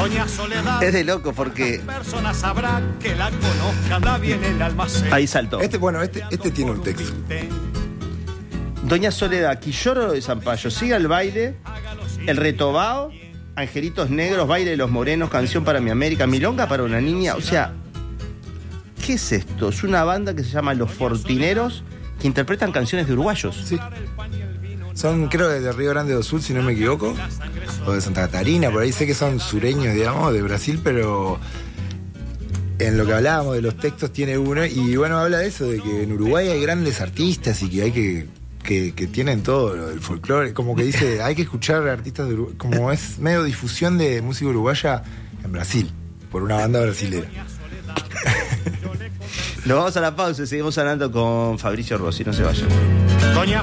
Doña Soledad. Es de loco porque Personas sabrá que la conozca, anda bien el almacén. ahí saltó. Este tiene un texto. Doña Soledad, Quilloro de Zampayo, siga el baile, el retobao, Angelitos Negros, baile de los morenos, canción para mi América, milonga para una niña. O sea, ¿qué es esto? Es una banda que se llama Los Fortineros, que interpretan canciones de uruguayos. Sí. Son, creo, de Río Grande do Sul, si no me equivoco, o de Santa Catarina, por ahí sé que son sureños, digamos, de Brasil, pero en lo que hablábamos de los textos tiene uno, y bueno, habla de eso, de que en Uruguay hay grandes artistas y que hay que tienen todo lo del folclore, como que dice, hay que escuchar artistas de Uruguay, como es medio difusión de música uruguaya en Brasil, por una banda brasilera. Nos vamos a la pausa y seguimos hablando con Fabricio Rossi, no se vayan. Doña